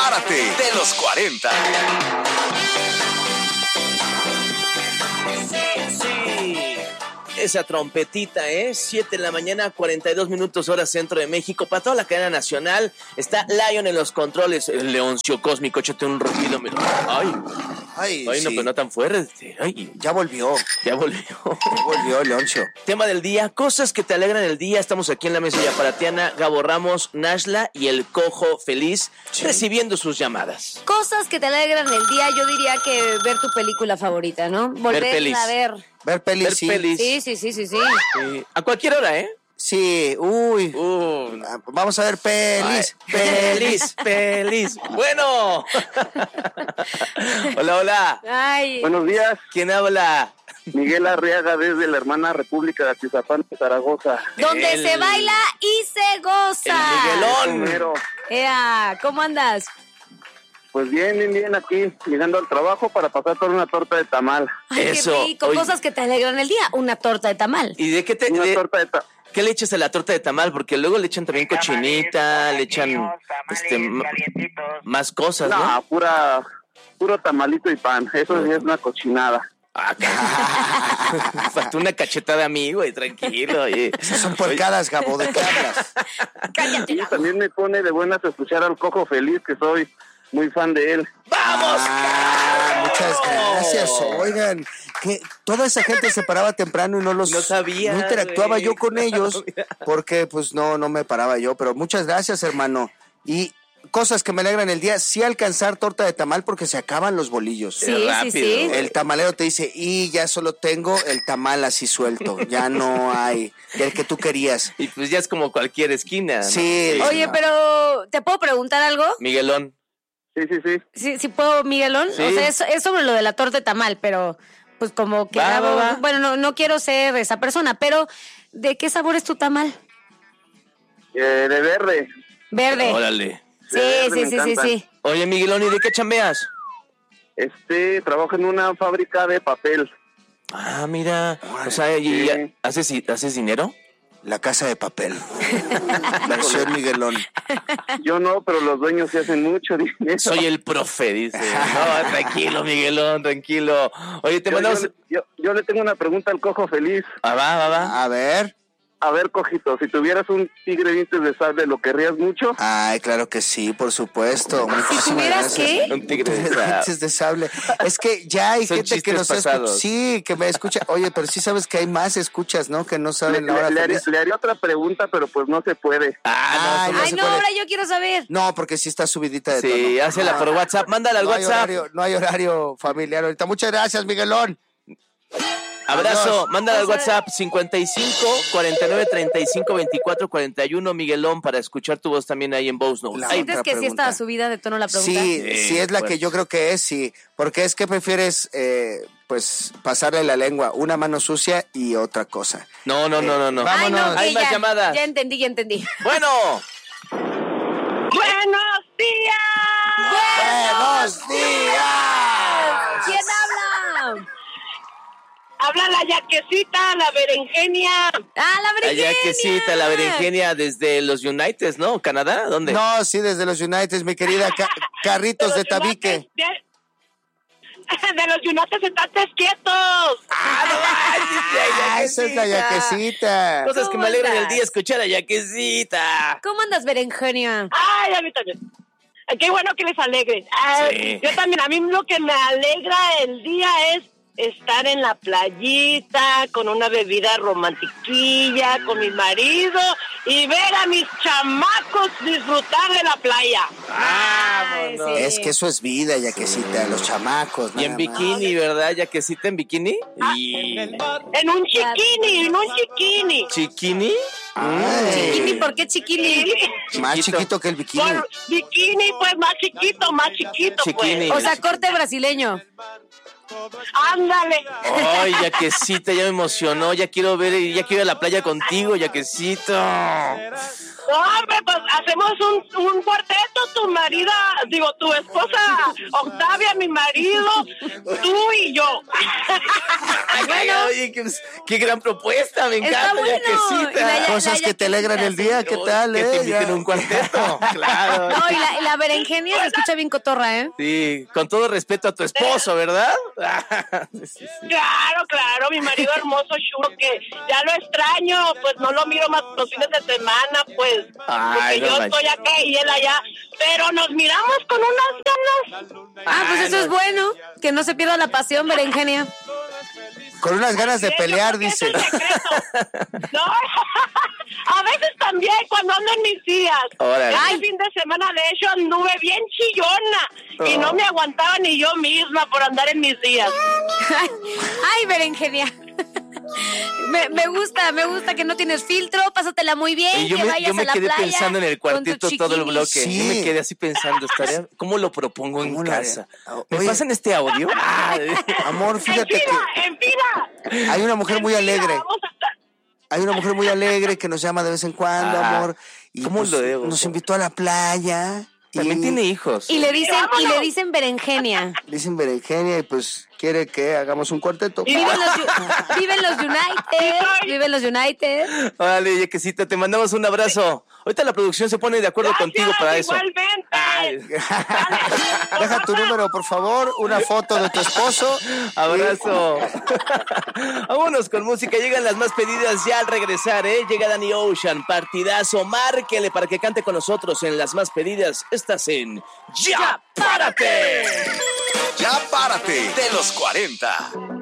Prepárate de los 40. Esa trompetita, 7 de la mañana, 42 minutos, hora centro de México. Para toda la cadena nacional, está Lion en los controles. El leoncio cósmico, échate un rugido. Mira. Ay, sí. no, pero no tan fuerte. Ay, Ya volvió Leoncio. Tema del día, cosas que te alegran el día. Estamos aquí en la mesa yaparatiana, Gabo Ramos, Nashla y el Cojo Feliz, recibiendo sus llamadas. Cosas que te alegran el día, yo diría que ver tu película favorita, ¿no? Volverla a ver. Ver pelis, sí. Sí. A cualquier hora, Sí, vamos a ver pelis. Pelis. Bueno. Hola. Ay. Buenos días, ¿Quién habla? Miguel Arriaga desde la hermana República de Atizapán, Zaragoza. Donde se baila y se goza. El Miguelón. Primero, ¿Cómo andas? pues bien, aquí, llegando al trabajo para pasar por una torta de tamal. Ay, Eso, qué rico. oye. Cosas que te alegran el día. Una torta de tamal. ¿Y de qué Una torta de tamal. qué le echas a la torta de tamal? Porque luego le echan también cochinita, le echan más cosas, ¿no? No, puro tamalito y pan, eso sí es una cochinada. Faltó una cachetada a mí, güey, tranquilo. Oye. Esas son porcadas, Gabo, ¿de qué hablas? Cállate. Y también me pone de buenas escuchar al Cojo Feliz, que soy muy fan de él. ¡Vamos! Muchas gracias. Oigan, que toda esa gente se paraba temprano y no sabía, no interactuaba güey. yo con ellos porque pues no me paraba yo, pero muchas gracias, hermano. Y cosas que me alegran el día, sí alcanzar torta de tamal porque se acaban los bolillos. Sí. El tamalero te dice, y ya solo tengo el tamal así suelto, ya no hay el que tú querías. Y pues ya es como cualquier esquina, ¿no? Sí. Oye, pero ¿te puedo preguntar algo? Miguelón. Sí. ¿Sí puedo, Miguelón? Sí. O sea, es sobre lo de la torta de tamal, pero pues como que... Va. Bueno, no quiero ser esa persona, pero ¿de qué sabor es tu tamal? De verde. Verde. Órale. Sí. Oye, Miguelón, ¿y de qué chambeas? Trabajo en una fábrica de papel. Ah, mira. O sea, ¿y Sí. haces dinero? La Casa de Papel. Versión Miguelón. Yo no, pero los dueños sí hacen mucho dinero. Soy el profe, dice. No, tranquilo, Miguelón, tranquilo. Oye, te mandamos... Yo le tengo una pregunta al Cojo Feliz. Va. A ver. A ver, Cojito, si tuvieras un tigre dientes de sable, ¿lo querrías mucho? Ay, claro que sí, por supuesto. Muchísimas tuvieras gracias. qué? Un tigre de Dientes de sable. Es que ya hay Son gente que nos chistes escucha. pasados. Sí, que me escucha. Oye, pero sí sabes que hay más escuchas, ¿no? Que no saben la hora Le feliz. haría otra pregunta, pero pues no se puede. Ay, Ay, se no, puede. ahora yo quiero saber. No, porque sí está subidita de tono. Sí, hácela por WhatsApp. Mándala al No hay WhatsApp. no hay horario familiar ahorita. Muchas gracias, Miguelón. Abrazo. Adiós. Mándala al WhatsApp 55 49 35 24 41, Miguelón, para escuchar tu voz también ahí en Voz Notes. La Ay, ¿Sientes otra que sí pregunta. está subida de tono la pregunta? Sí, es la bueno. que yo creo que es, sí. Porque es que prefieres, pues, pasarle la lengua, una mano sucia y otra cosa. No. Ay, Vámonos. no, que Hay más llamadas. Ya entendí. Bueno. ¡Buenos días! ¡Buenos días! ¿Quién habla? Habla la yaquecita, la berenjenia. Ah, la berenjena. Allá que cita la berenjenia desde los Uniteds, ¿no? ¿Canadá? ¿Dónde? No, sí, desde los United, mi querida Carritos de Tabique. De los yunates estate quietos. Ah, esa es la yaquecita. Cosas que ¿Cómo me alegran el andas? día, escuchar a Yaquecita. ¿Cómo andas, berenjena? Ay, a mí también. Qué bueno que les alegre. Ay, Sí. Yo también, a mí lo que me alegra el día es estar en la playita con una bebida romantiquilla con mi marido y ver a mis chamacos disfrutar de la playa. Ay, Vámonos. sí. Es que eso es vida, yaquecita, los chamacos. Y en nada bikini, ¿verdad? Yaquecita en bikini. Y... En un chiquini. ¿Chiquini? más. Ay, Chiquini, ¿por qué chiquini? más chiquito que el bikini. Por bikini, pues más chiquito, Chiquini. pues. O sea, corte brasileño. Ándale. Ay, Yaquecita, ya me emocionó. Ya quiero ir a la playa contigo, Yaquecito. No, hombre, pues hacemos un cuarteto, tu marido, tu esposa Octavia, mi marido, tú y yo. Bueno, oye, qué gran propuesta, me encanta. Bueno. Cosas que te alegran el día, ¿qué tal? Que te inviten un cuarteto. Claro. No, y la berenjenia se escucha bien cotorra, ¿eh? Sí, con todo respeto a tu esposo, ¿verdad? Sí. Claro, mi marido hermoso, chulo, que ya lo extraño, pues no lo miro más los fines de semana, pues, porque yo estoy acá y él allá, pero nos miramos con unas ganas. Pues eso es bueno, que no se pierda la pasión, berenjenia. Con unas ganas de pelear, dice. No, a veces también cuando ando en mis días. Este fin de semana, de hecho, anduve bien chillona y no me aguantaba ni yo misma por andar en mis días. Ay, berenjenia. Me gusta que no tienes filtro, pásatela muy bien, que vayas yo me a la quedé playa pensando en el cuarteto todo el bloque. Sí. Yo me quedé así pensando, ¿cómo lo propongo en casa? ¿Me Oye. pasan este audio? Amor, fíjate En fila. hay una mujer muy alegre. Vamos a estar. Hay una mujer muy alegre que nos llama de vez en cuando, amor. Y ¿cómo lo debo? nos invitó a la playa. También tiene hijos. y le dicen berenjenia. Dicen berenjenia y pues quiere que hagamos un cuarteto. Viven los United. Órale, Yequecita, te mandamos un abrazo. Ahorita la producción se pone de acuerdo contigo para eso. Igualmente. Deja tu número, por favor, una foto de tu esposo. Abrazo. Vámonos con música. Llegan las más pedidas ya al regresar, ¿eh? Llega Danny Ocean, partidazo. Márquele para que cante con nosotros en las más pedidas. Estás en ¡Ya Párate! Ya párate de los 40.